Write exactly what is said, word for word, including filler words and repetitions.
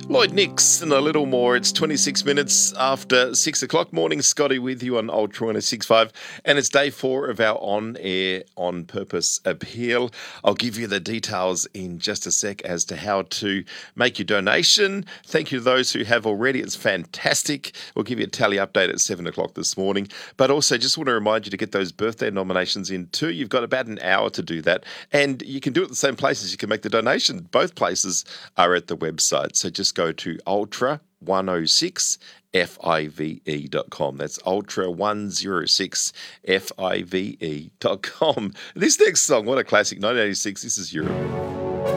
Lloyd Nix and a little more. It's twenty-six minutes after six o'clock. Morning, Scotty with you on Ultra one oh six point five. And it's day four of our on-air, on-purpose appeal. I'll give you the details in just a sec as to how to make your donation. Thank you to those who have already. It's fantastic. We'll give you a tally update at seven o'clock this morning. But also just want to remind you to get those birthday nominations in too. You've got about an hour to do that. And you can do it at the same places you can make the donation. Both places are at the website. So just go to ultra one oh six five dot com. That's ultra one oh six five dot com. This next song, what a classic, nineteen eighty-six. This is Europe.